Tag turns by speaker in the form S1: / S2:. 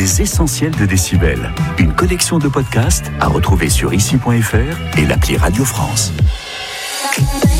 S1: Les essentiels de Décibel. Une collection de podcasts à retrouver sur ici.fr et l'appli Radio France.